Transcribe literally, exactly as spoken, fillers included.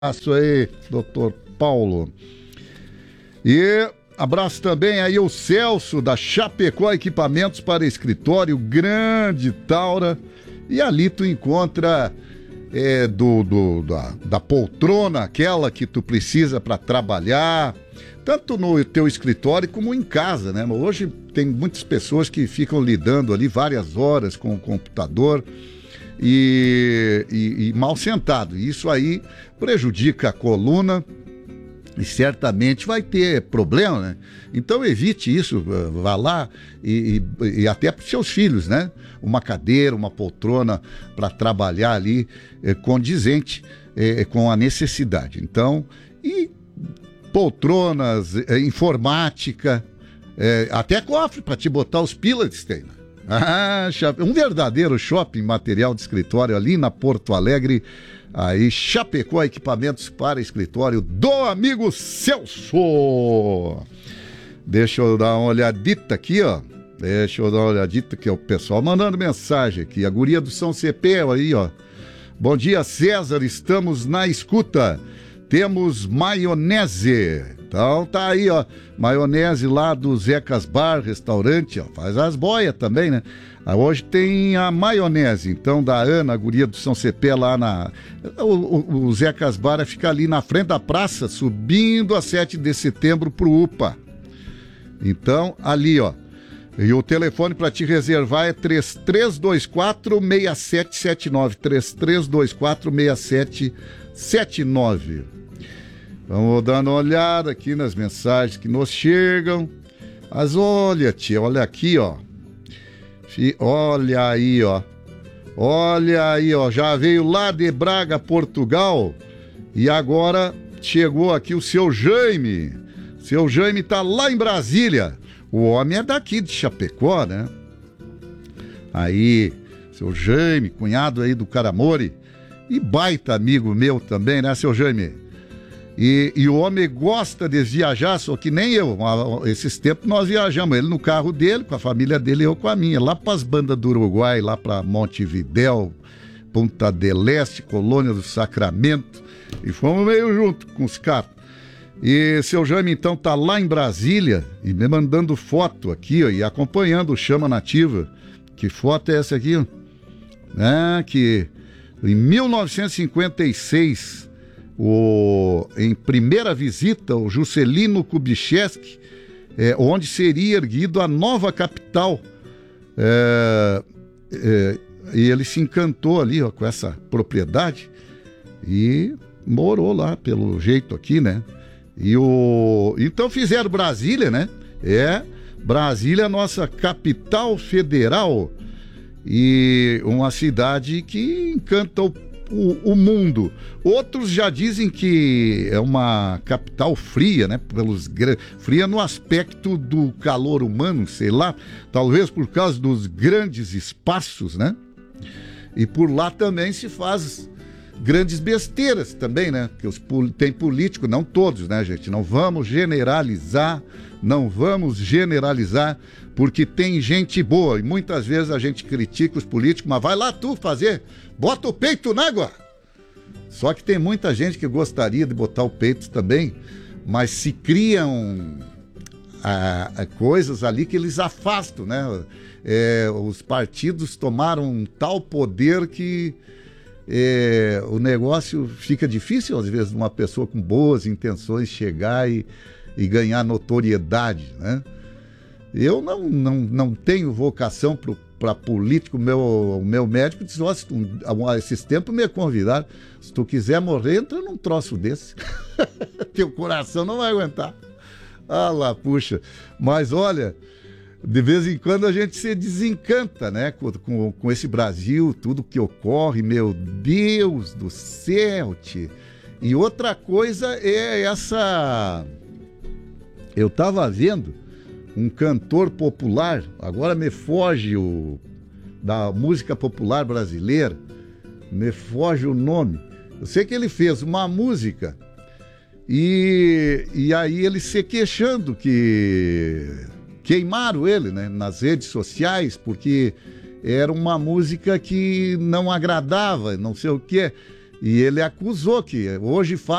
Abraço aí, doutor Paulo. E abraço também aí o Celso da Chapecó Equipamentos para Escritório, grande Taura. E ali tu encontra é, do, do, da, da poltrona, aquela que tu precisa para trabalhar, tanto no teu escritório como em casa, né? Hoje tem muitas pessoas que ficam lidando ali várias horas com o computador e, e, e mal sentado. Isso aí prejudica a coluna e certamente vai ter problema, né? Então evite isso, vá lá e, e, e até para os seus filhos, né? Uma cadeira, uma poltrona para trabalhar ali é, condizente é, com a necessidade. Então, e poltronas, é, informática, é, até cofre para te botar os pilas tem, né? Ah, um verdadeiro shopping material de escritório ali na Porto Alegre. Aí, Chapecó Equipamentos para Escritório do amigo Celso. Deixa eu dar uma olhadita aqui, ó. Deixa eu dar uma olhadita aqui, ó. O pessoal mandando mensagem aqui. A guria do São Cepé aí, ó. Bom dia, César. Estamos na escuta. Temos maionese. Então tá aí, ó. Maionese lá do Zecas Bar, restaurante, ó. Faz as boias também, né? Hoje tem a maionese, então, da Ana, a guria do São Cepé, lá na... O, o, o Zecas Bar fica ali na frente da praça, subindo a sete de setembro pro U P A. Então, ali, ó. E o telefone para te reservar é três três dois quatro, seis sete sete nove. três três dois quatro, seis sete sete nove. Vamos dando uma olhada aqui nas mensagens que nos chegam. Mas olha, tia, olha aqui, ó. Olha aí, ó. Olha aí, ó. Já veio lá de Braga, Portugal. E agora chegou aqui o seu Jaime. Seu Jaime tá lá em Brasília. O homem é daqui de Chapecó, né? Aí, seu Jaime, cunhado aí do Caramori. E baita amigo meu também, né, seu Jaime? E, e o homem gosta de viajar, só que nem eu. Esses tempos nós viajamos, ele no carro dele, com a família dele e eu com a minha, lá para as bandas do Uruguai, lá para Montevidéu, Punta del Este, Colônia do Sacramento, e fomos meio junto com os caras. E seu Jaime então tá lá em Brasília e me mandando foto aqui, ó, e acompanhando o Chama Nativa. Que foto é essa aqui? Ó? É, que em mil novecentos e cinquenta e seis... O, em primeira visita, o Juscelino Kubitschek, é, onde seria erguido a nova capital. É, é, e ele se encantou ali, ó, com essa propriedade e morou lá, pelo jeito aqui, né? E o, então fizeram Brasília, né? É, Brasília é a nossa capital federal e uma cidade que encanta o O, o mundo. Outros já dizem que é uma capital fria, né? Pelos, fria no aspecto do calor humano, sei lá, talvez por causa dos grandes espaços, né? E por lá também se faz grandes besteiras também, né? Que os, tem político, não todos, né, gente? Não vamos generalizar, não vamos generalizar, porque tem gente boa e muitas vezes a gente critica os políticos, mas vai lá tu fazer, bota o peito na água. Só que tem muita gente que gostaria de botar o peito também, mas se criam a, a coisas ali que eles afastam, né? É, os partidos tomaram um tal poder que é, o negócio fica difícil, às vezes, de uma pessoa com boas intenções chegar e, e ganhar notoriedade, né? Eu não, não, não tenho vocação para político. Meu, o meu médico disse, ó, um, esses tempos me convidaram, se tu quiser morrer, entra num troço desse. Teu coração não vai aguentar. Ah lá, puxa. Mas olha, de vez em quando a gente se desencanta, né? Com, com, com esse Brasil, tudo que ocorre, meu Deus do céu, tio. E outra coisa é essa... Eu tava vendo um cantor popular, agora me foge o da música popular brasileira, me foge o nome. Eu sei que ele fez uma música e, e aí ele se queixando que queimaram ele, né, nas redes sociais, porque era uma música que não agradava, não sei o quê. E ele acusou que hoje